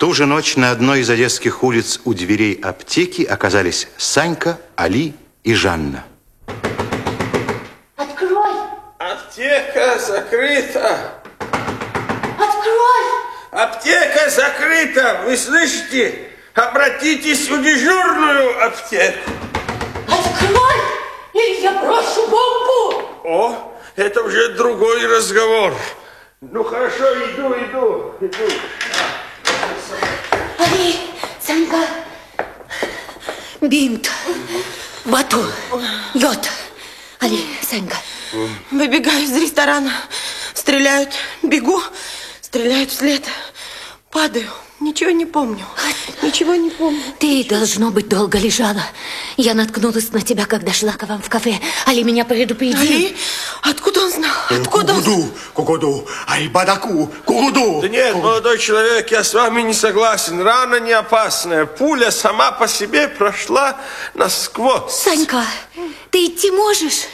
ту же ночь на одной из одесских улиц у дверей аптеки оказались Санька, Али и Жанна. Открой! Аптека закрыта! Открой! Аптека закрыта! Вы слышите? Обратитесь в дежурную аптеку! Открой! Или я брошу бомбу! О, это уже другой разговор. Ну хорошо, иду. Али, Санька, бинт, вату, йод. Али, Санька. Выбегаю из ресторана, стреляют, бегу, стреляют вслед, падаю. Ничего не помню. Ты, должно быть, долго лежала. Я наткнулась на тебя, когда шла к вам в кафе. Али меня предупредил. Али? Откуда он знал? Откуда он... Кугуду, айбадаку, кугуду. Да нет, молодой человек, я с вами не согласен. Рана не опасная. Пуля сама по себе прошла насквозь. Санька, ты идти можешь?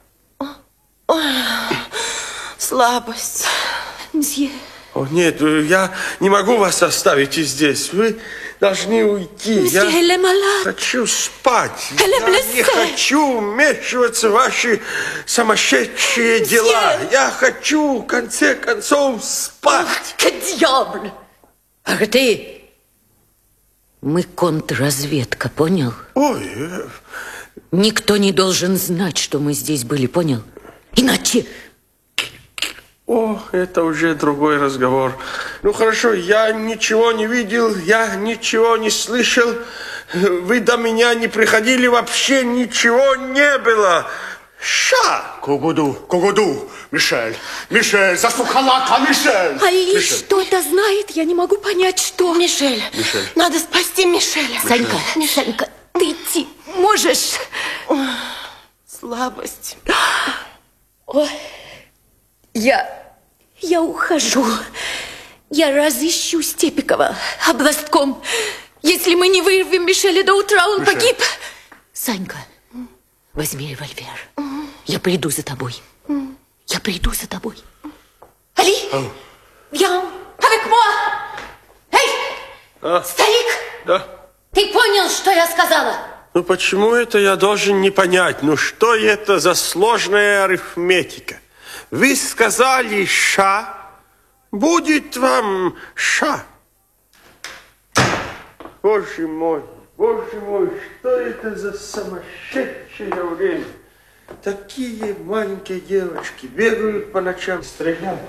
Слабость. Мсье. О, нет, я не могу вас оставить и здесь. Вы должны уйти. Мсье, elle est malade. Хочу спать. Elle est Я не blessée. хочу вмешиваться в ваши сумасшедшие дела. Я хочу, в конце концов, спать. Que diable! Арты, мы контрразведка, понял? Ой, Никто не должен знать, что мы здесь были, понял? Иначе... О, это уже другой разговор. Ну, хорошо, я ничего не видел, я ничего не слышал. Вы до меня не приходили, вообще ничего не было. Ша! Кугуду, Мишель, засухалака, Мишель. Али что-то знает, я не могу понять, что. Мишель, надо спасти Мишеля. Санька, ты идти можешь? Слабость. Ой, я ухожу. Я разыщу Степикова областком. Если мы не вырвем Мишеля до утра, он погиб. Санька, возьми револьвер. Я приду за тобой. Али, viens avec moi. Эй, старик, Да? ты понял, что я сказала? Ну, почему это я должен не понять? Ну, что это за сложная арифметика? Вы сказали «ша», будет вам «ша». Боже мой, что это за сумасшедшее время? Такие маленькие девочки бегают по ночам, стреляют.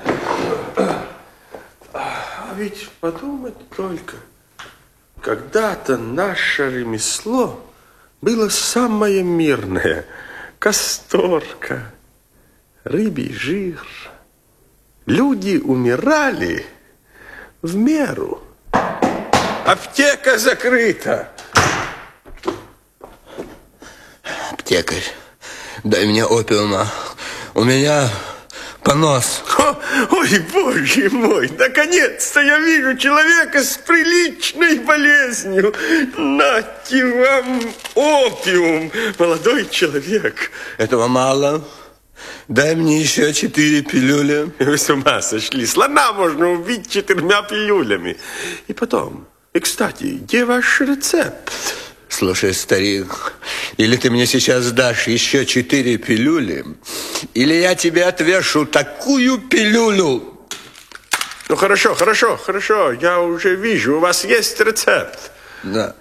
А ведь подумать только, когда-то наше ремесло было самое мирное. Касторка, рыбий жир. Люди умирали в меру. Аптека закрыта. Аптекарь, дай мне опиума. У меня понос. Ой, боже мой, наконец-то я вижу человека с приличной болезнью. Нате вам опиум, молодой человек. Этого мало. Дай мне еще 4 пилюли. Вы с ума сошли. Слона можно убить 4 пилюлями. И потом, и, кстати, где ваш рецепт? Слушай, старик, или ты мне сейчас дашь еще 4 пилюли, или я тебе отвешу такую пилюлю. Ну, хорошо. Я уже вижу, у вас есть рецепт. Да.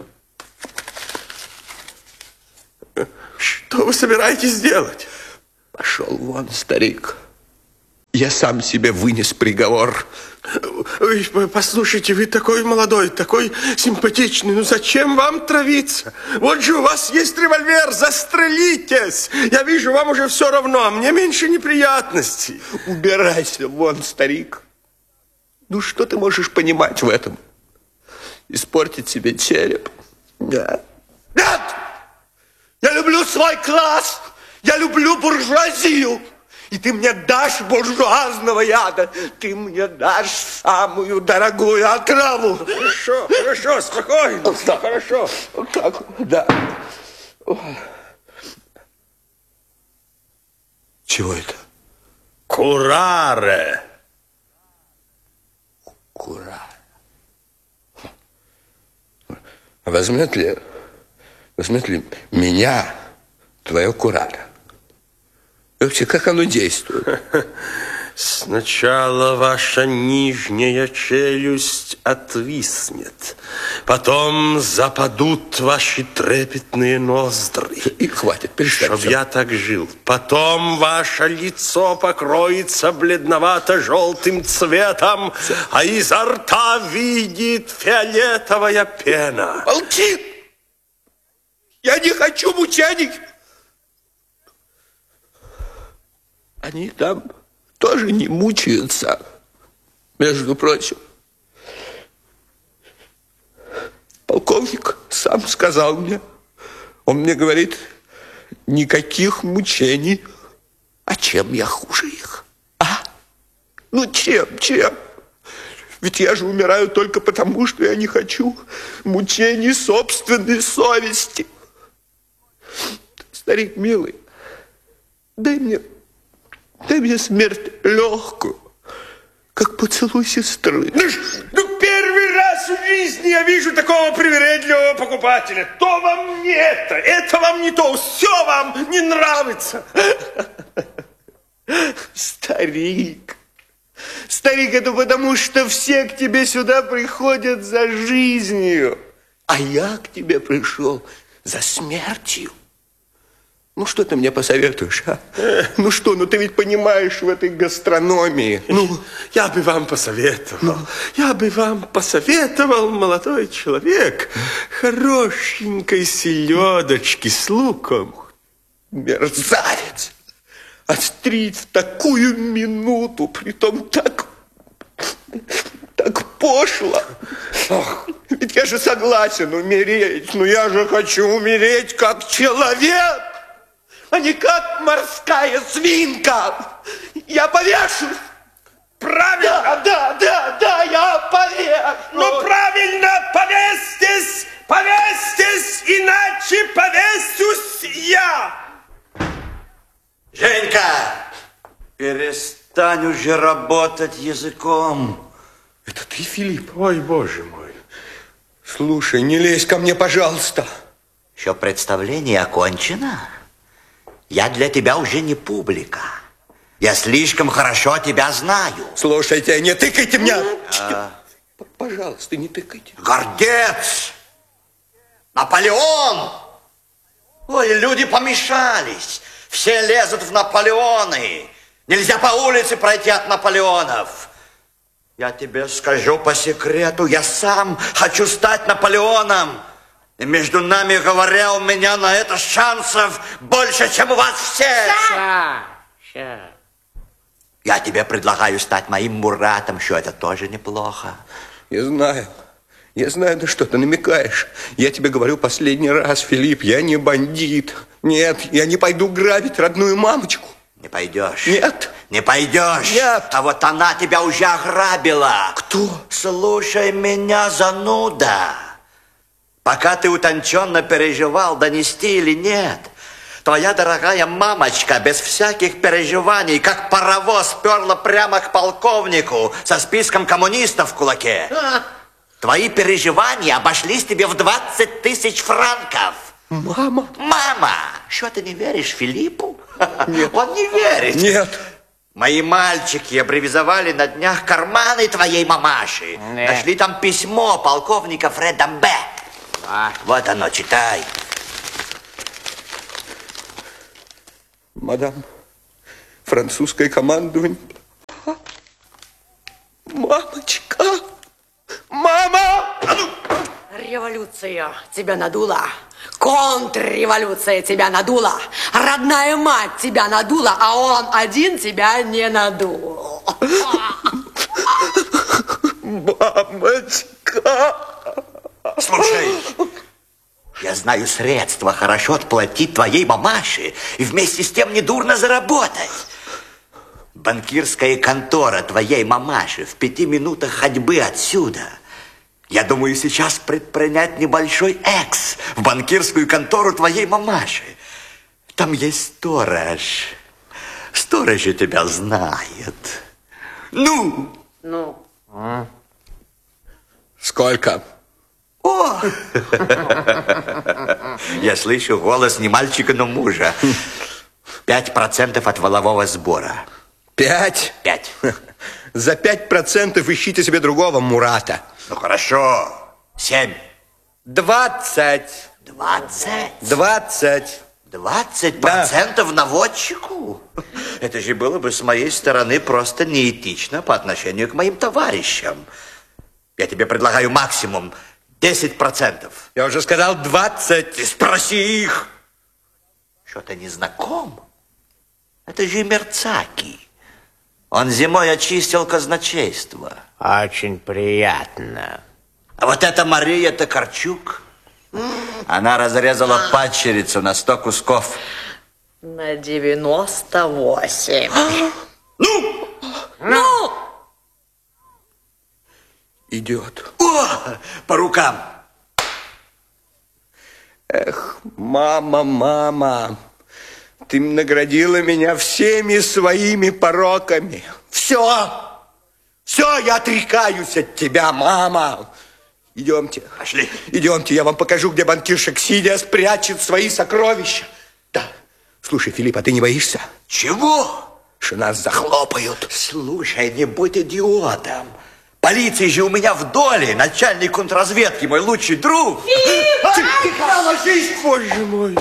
Что вы собираетесь делать? Пошел вон, старик. Я сам себе вынес приговор. Ой, послушайте, вы такой молодой, такой симпатичный. Ну зачем вам травиться? Вот же у вас есть револьвер, застрелитесь. Я вижу, вам уже все равно, а мне меньше неприятностей. Убирайся вон, старик. Ну что ты можешь понимать в этом? Испортить себе череп? Да. Нет! Я люблю свой класс! Я люблю буржуазию! И ты мне дашь буржуазного яда. Ты мне дашь самую дорогую отраву. Хорошо, спокойно. Вот так. Хорошо. Вот так, да. Чего это? Кураре. Кураре. возьмет ли меня твое курара? И вообще, как оно действует? Сначала ваша нижняя челюсть отвиснет, потом западут ваши трепетные ноздри. И хватит, перестань. Чтоб я так жил. Потом ваше лицо покроется бледновато-желтым цветом, а изо рта видит фиолетовая пена. Молчи! Я не хочу мучений! Они там тоже не мучаются, между прочим. Полковник сам сказал мне, он мне говорит, никаких мучений. А чем я хуже их? А? Ну чем? Ведь я же умираю только потому, что я не хочу мучений собственной совести. Старик милый, дай мне смерть легкую, как поцелуй сестры. Ну, первый раз в жизни я вижу такого привередливого покупателя. То вам не это вам не то, все вам не нравится. Старик, это потому, что все к тебе сюда приходят за жизнью, а я к тебе пришел за смертью. Ну, что ты мне посоветуешь, а? Ну, ты ведь понимаешь в этой гастрономии. Я бы вам посоветовал, молодой человек, хорошенькой селедочки с луком. Мерзавец! Острить в такую минуту, притом так пошло. Ведь я же согласен умереть, но я же хочу умереть как человек, а не как морская свинка. Я повешусь. Правильно? Да, я повешусь. Ну, правильно, повесьтесь, иначе повесюсь я. Женька, перестань уже работать языком. Это ты, Филипп? Ой, боже мой. Слушай, не лезь ко мне, пожалуйста. Еще представление окончено. Я для тебя уже не публика. Я слишком хорошо тебя знаю. Слушайте, не тыкайте меня. Пожалуйста, не тыкайте. Гордец! Наполеон! Ой, люди помешались. Все лезут в Наполеоны. Нельзя по улице пройти от Наполеонов. Я тебе скажу по секрету, я сам хочу стать Наполеоном. И между нами говоря, у меня на это шансов больше, чем у вас всех. Я тебе предлагаю стать моим Муратом, что это тоже неплохо. Я знаю, на что ты намекаешь. Я тебе говорю последний раз, Филипп, я не бандит. Нет, я не пойду грабить родную мамочку. Не пойдешь? Нет. Не пойдешь? Нет. А вот она тебя уже ограбила. Кто? Слушай меня, зануда. Пока ты утонченно переживал, донести или нет, твоя дорогая мамочка без всяких переживаний, как паровоз, перла прямо к полковнику со списком коммунистов в кулаке. Твои переживания обошлись тебе в 20 000 франков. Мама? Мама! Что, ты не веришь Филиппу? Нет. Он не верит. Нет. Мои мальчики обревизовали на днях карманы твоей мамаши. Нашли там письмо полковника Фреда Б. Вот оно, читай. Мадам, французское командование. Мамочка! Мама! Революция тебя надула. Контрреволюция тебя надула. Родная мать тебя надула, а он один тебя не надул. Мамочка! Слушай, я знаю средства хорошо отплатить твоей мамаше и вместе с тем недурно заработать. Банкирская контора твоей мамаши в 5 минутах ходьбы отсюда. Я думаю, сейчас предпринять небольшой экс в банкирскую контору твоей мамаши. Там есть сторож. Сторож же тебя знает. Ну? Сколько? О, Я слышу голос не мальчика, но мужа. 5% от волового сбора. 5? 5. За 5% ищите себе другого Мурата. Ну хорошо. 7. 20. 20. 20. 20% наводчику? Это же было бы с моей стороны просто неэтично по отношению к моим товарищам. Я тебе предлагаю максимум 10%. Я уже сказал 20. Ты спроси их. Что, ты не знаком? Это же Мерцаки. Он зимой очистил казначейство. Очень приятно. А вот эта Мария Токарчук, она разрезала падчерицу на 100 кусков. На 98. Ну! Идет. О, по рукам. Эх, мама, мама, ты наградила меня всеми своими пороками. Все, я отрекаюсь от тебя, мама. Идемте. Пошли. Идемте, я вам покажу, где банкирша Ксения спрячет свои сокровища. Да. Слушай, Филипп, а ты не боишься? Чего? Что нас захлопают. Слушай, не будь идиотом. Полиция же у меня в доле. Начальник контрразведки, мой лучший друг. Ложись, боже мой.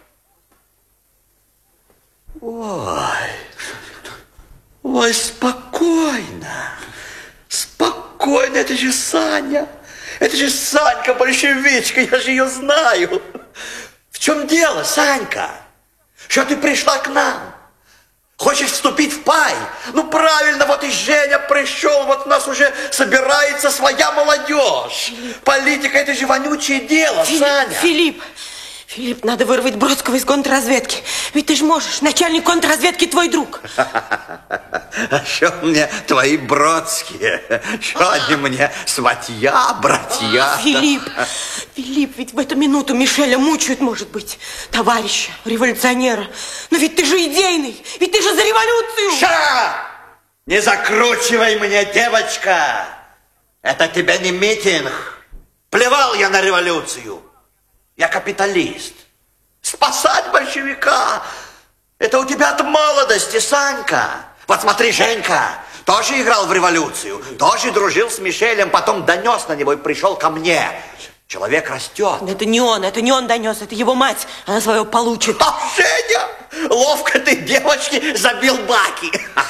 Ой, спокойно. Спокойно, это же Саня. Это же Санька, большевичка, я же ее знаю. В чем дело, Санька? Что ты пришла к нам? Хочешь вступить в пай? Ну, правильно, вот и Женя пришел, вот у нас уже собирается своя молодежь. Политика – это же вонючее дело, Саня. Филипп, надо вырвать Бродского из контрразведки. Ведь ты же можешь, начальник контрразведки твой друг. А что мне твои Бродские? Что они мне, сватья, братья? Филипп, ведь в эту минуту Мишеля мучают, может быть, товарища, революционера. Но ведь ты же идейный, ведь ты же за революцию. Ша! Не закручивай мне, девочка! Это тебе не митинг. Плевал я на революцию. Я капиталист. Спасать большевика – это у тебя от молодости, Санька. Вот смотри, Женька тоже играл в революцию, тоже дружил с Мишелем, потом донес на него и пришел ко мне. Человек растет. Это не он донес, это его мать. Она свое получит. А, Женя, ловко ты, девочки, забил баки.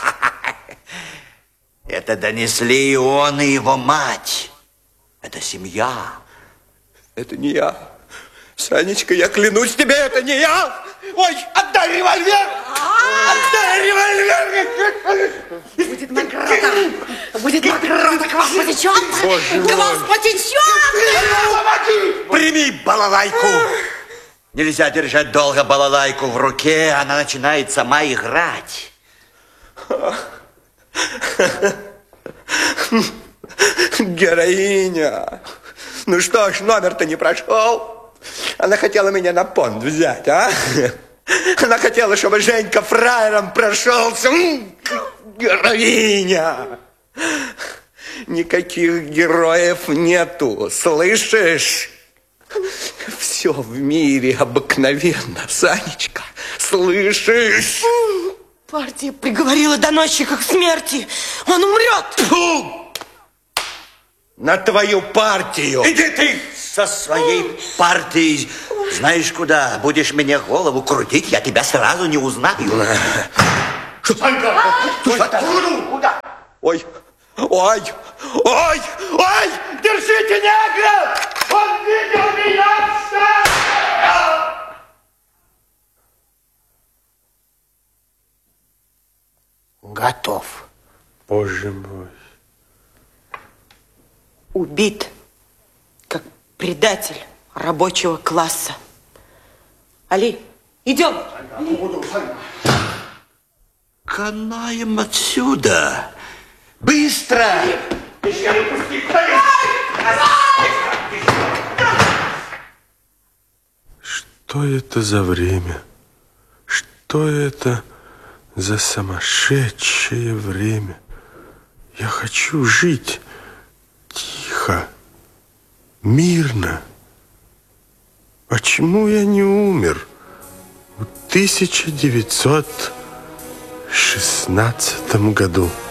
Это донесли и он, и его мать. Это семья. Это не я. Санечка, я клянусь тебе, это не я! Ой, отдай револьвер! Отдай револьвер! Будет награда, к вам потечет! К вам потечет! Прими балалайку! Нельзя держать долго балалайку в руке, она начинает сама играть. Героиня! Ну что ж, номер-то не прошел. Она хотела меня на понт взять, а? Она хотела, чтобы Женька фраером прошелся. Героиня! Никаких героев нету, слышишь? Все в мире обыкновенно, Санечка, слышишь? Партия приговорила доносчика к смерти. Он умрет. Фу! На твою партию. Иди ты со своей партией. Знаешь куда? Будешь мне голову крутить, я тебя сразу не узнаю. Санька! Куда? Ой, ой, ой, ой! Держите негра! Он видел меня! Готов. Боже мой. Убит, как предатель рабочего класса. Али, идем. Канаем отсюда. Быстро! Что это за время? Что это за сумасшедшее время? Я хочу жить тихо, мирно, почему я не умер в 1916 году?